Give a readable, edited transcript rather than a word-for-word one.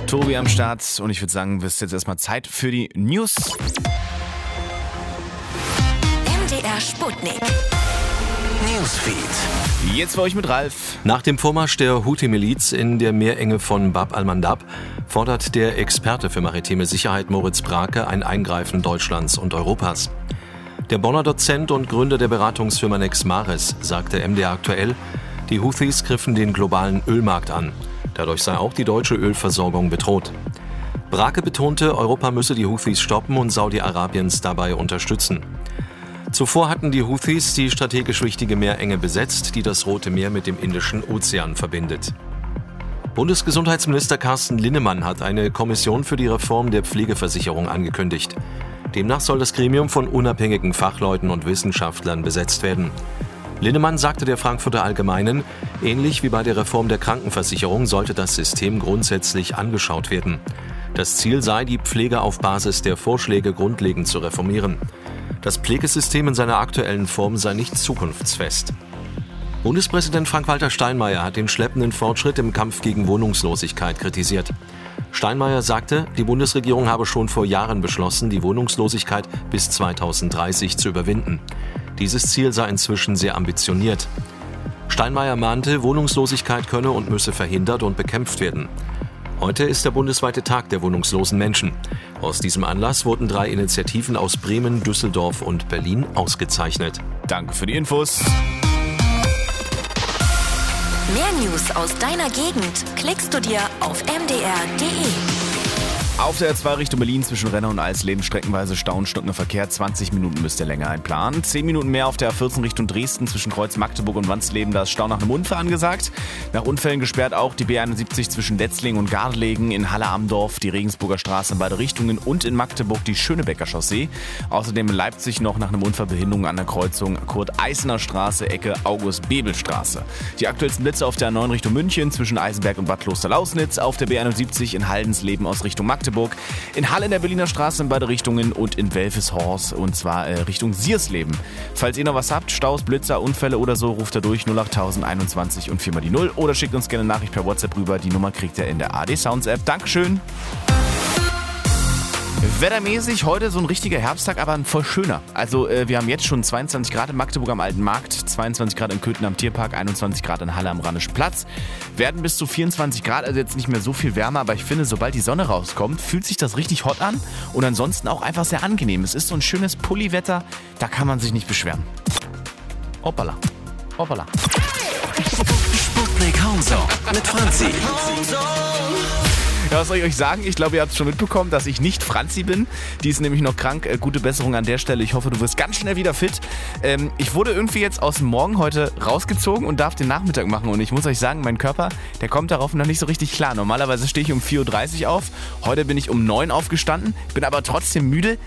Tobi am Start und ich würde sagen, es ist jetzt erstmal Zeit für die News. MDR Sputnik. Newsfeed. Jetzt für euch mit Ralf. Nach dem Vormarsch der Houthi-Miliz in der Meerenge von Bab al-Mandab fordert der Experte für maritime Sicherheit Moritz Brake ein Eingreifen Deutschlands und Europas. Der Bonner Dozent und Gründer der Beratungsfirma Nexmares sagte MDR aktuell, die Houthis griffen den globalen Ölmarkt an. Dadurch sei auch die deutsche Ölversorgung bedroht. Brake betonte, Europa müsse die Houthis stoppen und Saudi-Arabiens dabei unterstützen. Zuvor hatten die Houthis die strategisch wichtige Meerenge besetzt, die das Rote Meer mit dem Indischen Ozean verbindet. Bundesgesundheitsminister Carsten Linnemann hat eine Kommission für die Reform der Pflegeversicherung angekündigt. Demnach soll das Gremium von unabhängigen Fachleuten und Wissenschaftlern besetzt werden. Linnemann sagte der Frankfurter Allgemeinen, ähnlich wie bei der Reform der Krankenversicherung sollte das System grundsätzlich angeschaut werden. Das Ziel sei, die Pflege auf Basis der Vorschläge grundlegend zu reformieren. Das Pflegesystem in seiner aktuellen Form sei nicht zukunftsfest. Bundespräsident Frank-Walter Steinmeier hat den schleppenden Fortschritt im Kampf gegen Wohnungslosigkeit kritisiert. Steinmeier sagte, die Bundesregierung habe schon vor Jahren beschlossen, die Wohnungslosigkeit bis 2030 zu überwinden. Dieses Ziel sei inzwischen sehr ambitioniert. Steinmeier mahnte, Wohnungslosigkeit könne und müsse verhindert und bekämpft werden. Heute ist der bundesweite Tag der wohnungslosen Menschen. Aus diesem Anlass wurden 3 Initiativen aus Bremen, Düsseldorf und Berlin ausgezeichnet. Danke für die Infos. Mehr News aus deiner Gegend klickst du dir auf mdr.de. Auf der A2 Richtung Berlin zwischen Renner und Eisleben streckenweise Stau und stockender Verkehr. 20 Minuten müsst ihr länger einplanen. 10 Minuten mehr auf der A14 Richtung Dresden zwischen Kreuz Magdeburg und Wansleben. Da ist Stau nach einem Unfall angesagt. Nach Unfällen gesperrt auch die B71 zwischen Letzlingen und Gardelegen, in Halle-Amdorf die Regensburger Straße in beide Richtungen und in Magdeburg die Schönebecker Chaussee. Außerdem in Leipzig noch nach einem Unfall Behinderung an der Kreuzung Kurt-Eissener Straße, Ecke August-Bebel-Straße. Die aktuellsten Blitze auf der A9 Richtung München zwischen Eisenberg und Bad Kloster-Lausnitz. Auf der B71 in Haldensleben aus Richtung Magdeburg. In Halle in der Berliner Straße in beide Richtungen und in Welfeshorst und zwar Richtung Siersleben. Falls ihr noch was habt, Staus, Blitzer, Unfälle oder so, ruft da durch 08021 und 4 mal die 0 oder schickt uns gerne eine Nachricht per WhatsApp rüber. Die Nummer kriegt ihr in der AD Sounds App. Dankeschön. Wettermäßig heute so ein richtiger Herbsttag, aber ein voll schöner. Also wir haben jetzt schon 22 Grad in Magdeburg am Alten Markt, 22 Grad in Köthen am Tierpark, 21 Grad in Halle am Rheinischen Platz. Werden bis zu 24 Grad, also jetzt nicht mehr so viel wärmer, aber ich finde, sobald die Sonne rauskommt, fühlt sich das richtig hot an und ansonsten auch einfach sehr angenehm. Es ist so ein schönes Pulliwetter, da kann man sich nicht beschweren. Hoppala, hoppala. Sputnik Homezone mit Franzi. Ja, was soll ich euch sagen? Ich glaube, ihr habt es schon mitbekommen, dass ich nicht Franzi bin. Die ist nämlich noch krank. Gute Besserung an der Stelle. Ich hoffe, du wirst ganz schnell wieder fit. Ich wurde irgendwie jetzt aus dem Morgen heute rausgezogen und darf den Nachmittag machen. Und ich muss euch sagen, mein Körper, der kommt darauf noch nicht so richtig klar. Normalerweise stehe ich um 4.30 Uhr auf. Heute bin ich um 9 Uhr aufgestanden, bin aber trotzdem müde.